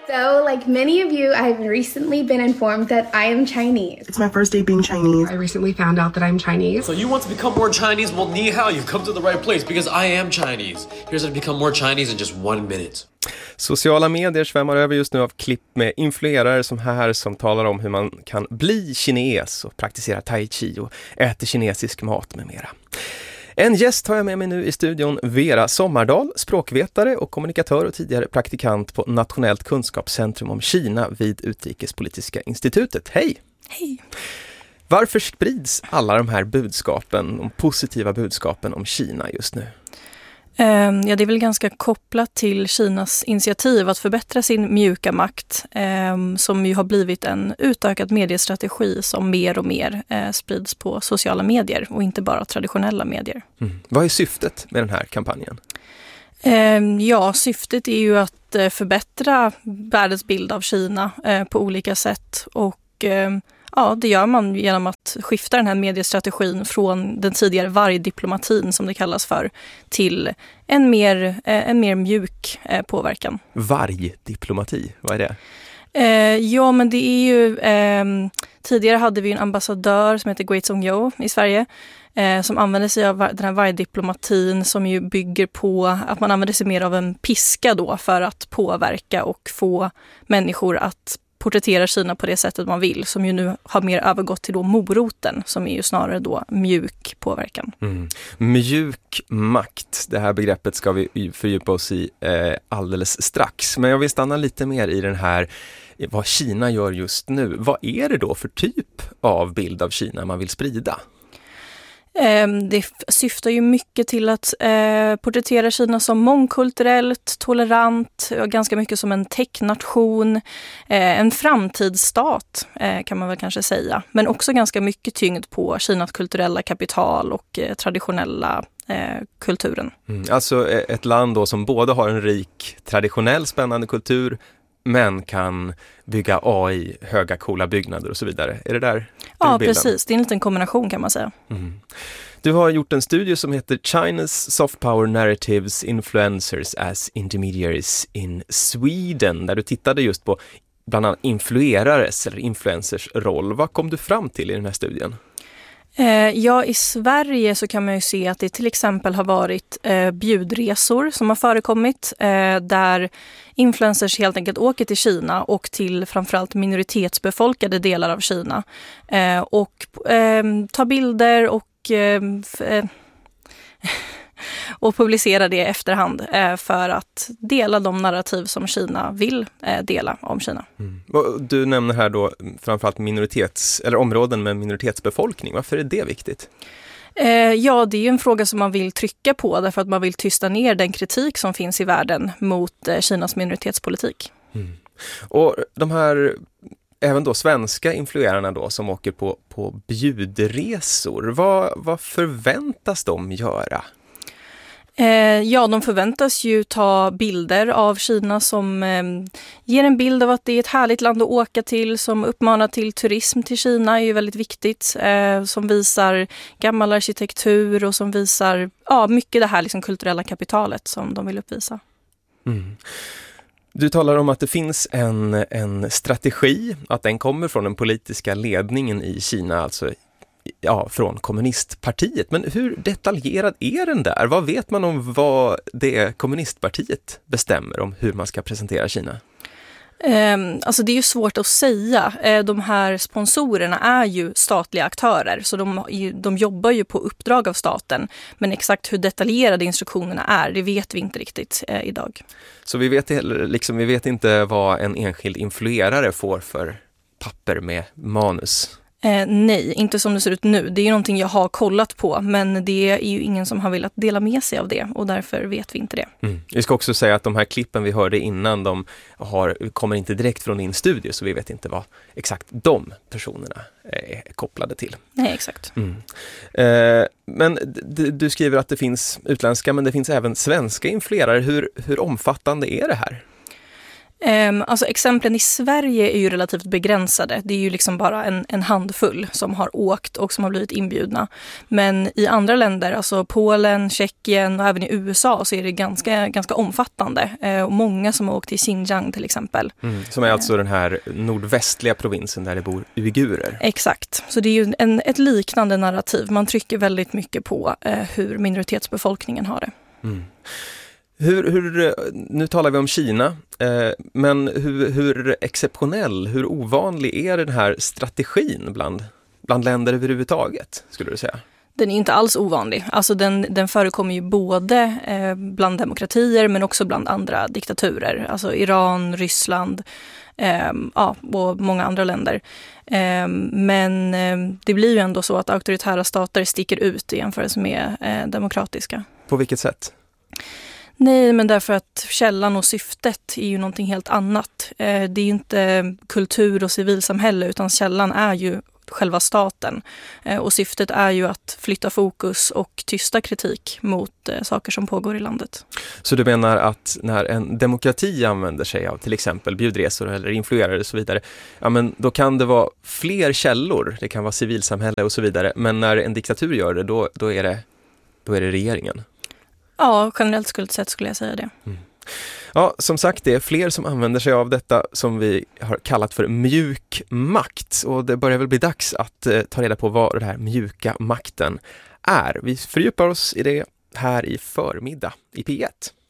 So, like many of you, I've recently been informed that I am Chinese. It's my first day being Chinese. I recently found out that I'm Chinese. So you want to become more Chinese? Well, ni hao, you've come to the right place because I am Chinese. Here's how to become more Chinese in just 1 minute. Sociala medier svämmar över just nu av klipp med influerare som talar om hur man kan bli kines och praktisera tai chi och äta kinesisk mat med mera. En gäst har jag med mig nu i studion, Vera Sommardal, språkvetare och kommunikatör och tidigare praktikant på Nationellt kunskapscentrum om Kina vid Utrikespolitiska institutet. Hej! Hej! Varför sprids alla de här budskapen, de positiva budskapen om Kina just nu? Ja, det är väl ganska kopplat till Kinas initiativ att förbättra sin mjuka makt som ju har blivit en utökad mediestrategi som mer och mer sprids på sociala medier och inte bara traditionella medier. Vad är syftet med den här kampanjen? Ja, syftet är ju att förbättra världens bild av Kina på olika sätt och ja, det gör man genom att skifta den här mediestrategin från den tidigare vargdiplomatin som det kallas för till en mer mjuk påverkan. Vargdiplomati, vad är det? Ja, men det är ju tidigare hade vi en ambassadör som heter Gui Zhongyo i Sverige som använder sig av den här vargdiplomatin som ju bygger på att man använder sig mer av en piska då för att påverka och få människor att porträttera Kina på det sättet man vill, som ju nu har mer övergått till då moroten som är ju snarare då mjuk påverkan. Mjuk makt, det här begreppet ska vi fördjupa oss i alldeles strax. Men jag vill stanna lite mer i den här, vad Kina gör just nu. Vad är det då för typ av bild av Kina man vill sprida? Det syftar ju mycket till att porträttera Kina som mångkulturellt, tolerant, ganska mycket som en technation, en framtidsstat kan man väl kanske säga. Men också ganska mycket tyngd på Kinas kulturella kapital och traditionella kulturen. Alltså ett land då som både har en rik traditionell spännande kultur men kan bygga AI, höga coola byggnader och så vidare. Är det där? Ja, precis. Det är en liten kombination kan man säga. Du har gjort en studie som heter China's Soft Power Narratives Influencers as Intermediaries in Sweden, där du tittade just på bland annat influerares eller influencers roll. Vad kom du fram till i den här studien? Ja, i Sverige så kan man ju se att det till exempel har varit bjudresor som har förekommit där influencers helt enkelt åker till Kina och till framförallt minoritetsbefolkade delar av Kina och tar bilder och publicerar det i efterhand för att dela de narrativ som Kina vill dela om Kina. Du nämner här då framförallt områden med minoritetsbefolkning. Varför är det viktigt? Ja, det är ju en fråga som man vill trycka på därför att man vill tysta ner den kritik som finns i världen mot Kinas minoritetspolitik. Och de här även då svenska influerarna då som åker på bjudresor, vad förväntas de göra? Ja, de förväntas ju ta bilder av Kina som ger en bild av att det är ett härligt land att åka till, som uppmanar till turism till Kina är ju väldigt viktigt, som visar gammal arkitektur och som visar mycket det här liksom kulturella kapitalet som de vill uppvisa. Du talar om att det finns en strategi, att den kommer från den politiska ledningen i Kina, alltså från kommunistpartiet. Men hur detaljerad är den där? Vad vet man om vad det kommunistpartiet bestämmer om hur man ska presentera Kina? Alltså det är ju svårt att säga. De här sponsorerna är ju statliga aktörer så de jobbar ju på uppdrag av staten. Men exakt hur detaljerade instruktionerna är, det vet vi inte riktigt idag. Så vi vet inte vad en enskild influerare får för papper med manus? Nej, inte som det ser ut nu. Det är ju någonting jag har kollat på, men det är ju ingen som har velat dela med sig av det och därför vet vi inte det. Vi ska också säga att de här klippen vi hörde innan, kommer inte direkt från din studio, så vi vet inte vad exakt de personerna är kopplade till. Nej, exakt. Men du skriver att det finns utländska, men det finns även svenska influerare. Hur omfattande är det här? Alltså exemplen i Sverige är ju relativt begränsade. Det är ju liksom bara en handfull som har åkt och som har blivit inbjudna. Men i andra länder, alltså Polen, Tjeckien och även i USA, så är det ganska omfattande. Och många som har åkt till Xinjiang till exempel. Som är alltså den här nordvästliga provinsen där det bor uigurer. Exakt, så det är ju ett liknande narrativ. Man trycker väldigt mycket på hur minoritetsbefolkningen har det. Nu talar vi om Kina, men hur exceptionell, hur ovanlig är den här strategin bland länder överhuvudtaget, skulle du säga? Den är inte alls ovanlig. Alltså den förekommer ju både bland demokratier men också bland andra diktaturer. Alltså Iran, Ryssland och många andra länder. Men det blir ju ändå så att auktoritära stater sticker ut i jämförelse med demokratiska. På vilket sätt? Nej, men därför att källan och syftet är ju någonting helt annat. Det är ju inte kultur och civilsamhälle, utan källan är ju själva staten. Och syftet är ju att flytta fokus och tysta kritik mot saker som pågår i landet. Så du menar att när en demokrati använder sig av till exempel bjudresor eller influerare och så vidare, ja, men då kan det vara fler källor, det kan vara civilsamhälle och så vidare, men när en diktatur gör det, då är det regeringen? Ja, generellt sett skulle jag säga det. Ja, som sagt, det är fler som använder sig av detta som vi har kallat för mjuk makt. Och det börjar väl bli dags att ta reda på vad den här mjuka makten är. Vi fördjupar oss i det här i förmiddag i P1.